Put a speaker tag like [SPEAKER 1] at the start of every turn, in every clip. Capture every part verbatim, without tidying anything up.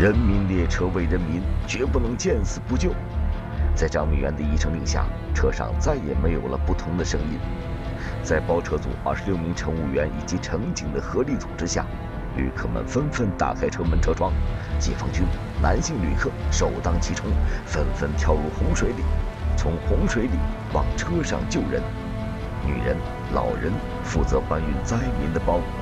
[SPEAKER 1] 人民列车为人民，绝不能见死不救。在张明远的一声令下，车上再也没有了不同的声音。在包车组二十六名乘务员以及乘警的合力组织下，旅客们纷纷打开车门车窗。解放军男性旅客首当其冲，纷纷跳入洪水里，从洪水里往车上救人。女人、老人负责搬运灾民的包裹。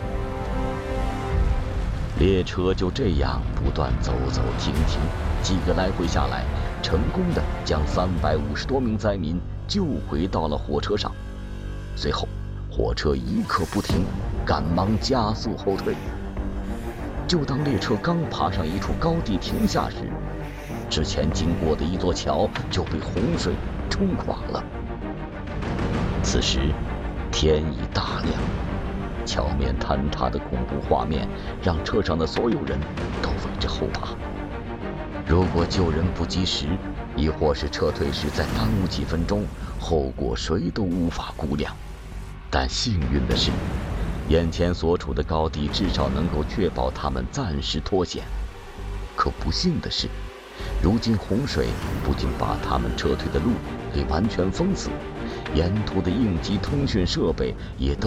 [SPEAKER 1] 列车就这样不断走走停停，几个来回下来，成功的将三百五十多名灾民救回到了火车上。随后，火车一刻不停，赶忙加速后退。就当列车刚爬上一处高地停下时，之前经过的一座桥就被洪水冲垮了。此时，天已大亮。桥面坍塌的恐怖画面让车上的所有人都为之后怕。如果救人不及时，亦或是撤退时再耽误几分钟，后果谁都无法估量。但幸运的是，眼前所处的高地至少能够确保他们暂时脱险。可不幸的是，如今洪水不仅把他们撤退的路给完全封死，沿途的应急通讯设备也都